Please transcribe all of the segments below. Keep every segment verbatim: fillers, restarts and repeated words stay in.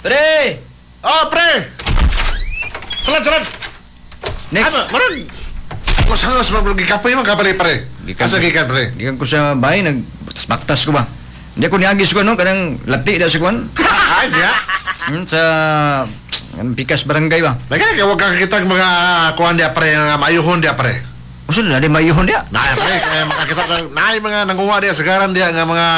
Pre! Oh, pre! Salat, salat! Next. Ano, marag... Mas halos magigikapoy man kapalay, pre. Gikan Asa ko- gikan, pre? Gikan ko sa bahay, nagtaktas ko ba? Hindi ako niagis ko, no? Kanang lati na sa kuwan. Ah, Ay, diya. Hmm, sa... ang Pikas Barangay ba? Lagi ka, huwag ka kakitag mga kuhan diya, pre, nga maayuhon diya, pre. Uso na, di mayuhon dia. Nah, pre, kaya makakita ka, naay mga nanguha diya, sagaran diya, nga mga...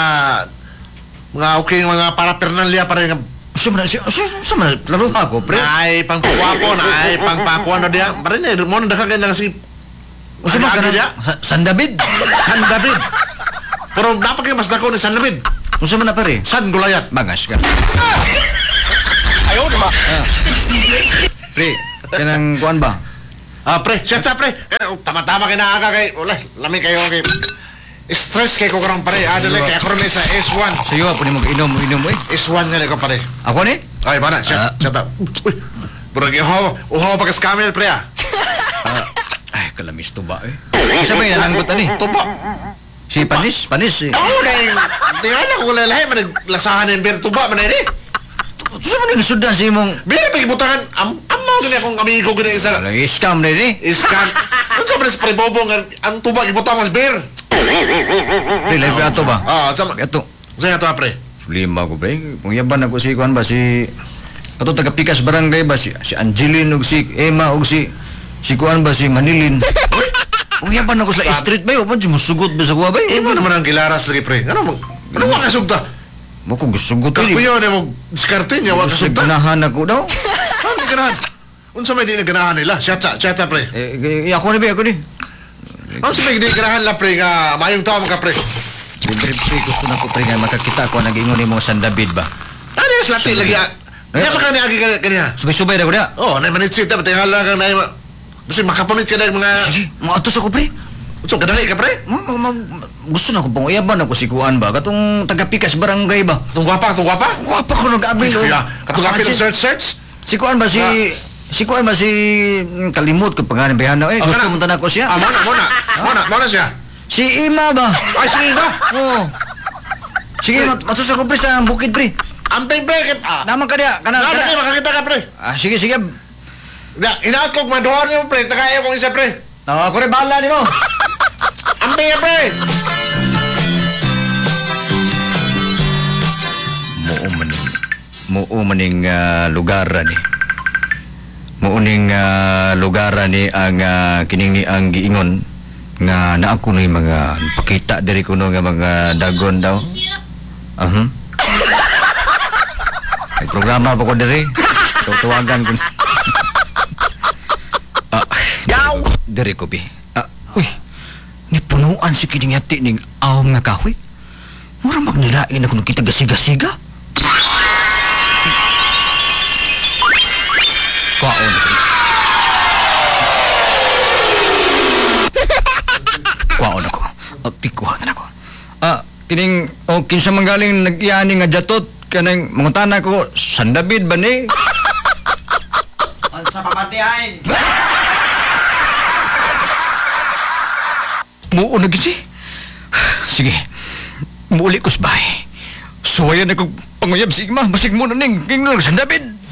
mga okay, mga parapernal diya, pre, nga... Uso man, uso, uso, uso man, laro pa ako, pre. Naay pangpakuapo, naay pangpakuan na diya. Pare niya, mo na dakagay na si... Uso man, Ano kanang... diya? Sa- San David. San David. Pero dapat kayo mas dako ni San David. Uso man na, pare. San Gulayat. Bangas ka. Ayaw, di ba? Ah. Pre, kanang kuwan ba? Ah, pre, siya sa pre. Eh, oh, tama-tama kay naaga kay... Wala, lami kayo kay... Stress kay ko karong pare. Ah, dali, kaya karoon sa S one. Sa iyo, po ni mo inom, inom, eh. S one nga ko pare. Ako ni? Ay, bana, siya, Ah. siya ta. Uy, burag uhaw, uhaw pa kas camel, pre, ah. Ay, kalamis to ba, eh. Isa ba yung nananggot, ani? Tubo. Si Panis, Panis, eh. Oo, na yung... Di nga lang, wala lahi, managlasahan yung beer tuba, man eh. Uso man yung sudan sa imong... Bili pa ibutangan, am, amaw gani akong amigo gani isa. Ano, scam na yun, eh. Iskan. Ano sa pala sa paribobong, ang tuba, ibutang mas beer. Pre, live ato ba? Ah, sama. Ato. Sa'yo to, pre. Lima ko, pre. Kung yaban ako si Kuan ba, si... Ato taga Pikas Barangay ba, si, si Angeline o si Emma o si... Si Kuan ba, si Manilin. Kung yaban ako sa street ba, yun, mo sugot ba sa kuha ba? Imo naman ang gilaras lagi, pre. Ano mo? Ano mo kasugta? Mo kung sugot ko, Kakuyo na mo diskarte niya, wag kasugta. Ganahan ako daw. Ano di ganahan? Unsa may di na ganahan nila? Siyata, siyata, pre. Eh, eh, ako na ba, ako ni. Ano sa may di ganahan la, pre, nga mayong tao ka, pre? Libre, pre, gusto na ko, pre, nga makakita ko, nag-ingon ni mo San David ba? Ano yung slati lagi, ah? Kaya pa ka ni Agi kaniya? Subay-subay na ko na. Oh, na manitsit, dapat yung halang kang na Basta makapunit ka na yung mga... Sige, mga atos ako, pre. So, kadali ka, pre? Ma, ma, ma- gusto na ko pang uyaban ako si Kuan ba? Katong taga Pikas Barangay ba? Itong gwapa, itong gwapa? Wapa ko nag-abi. oh. Kaya, katong Ah, kapit si- search, search? Si Kuan ba si... Si Kuan ba si... mm, Kalimut ko pangalan bayana. Eh, Oh, gusto kana. mo tanan ko siya. Ah, muna, muna. Muna, muna siya. Si Ima ba? Ay, sige ba? Oo. Sige, mat masus ako, pre, sa bukid, pre. Amping, pre. kit- Ah, Naman ka niya. Kana, nada kayo, kana. makakita ka, pre. Ah, sige, sige. Da, inaat ko, maduhan niyo, pre. Tagayo kong isa, pre. Ah, ako rin bahala ni mo. Amping, pre. Muo maning... Muo maning ah, lugaran ni. Muo ning ah, lugaran ni ang ah, kining ni ang giingon nga naa ko ni mga pakita diri kuno nga mga dagon daw. Ahum. May programa pa ko diri. Tutuwagan ko. Ah, diri ko bi. Ah, uy. Ni punuan si kining hati ning awom nga kahoy. Mura magnilain ako nung kita gasiga-siga. Kwaon ako. Kwaon ako. O, tikuhan ako. Ah, kining, o, kinsa manggaling nag-iani nga jatot, kanang mangutana ko, San David ba ni? Sa pamatiay. Muo na gisi. Sige, muuli ko sa bahay. Suwayan ako panguyab si Igma, basig mo na ning, king San David.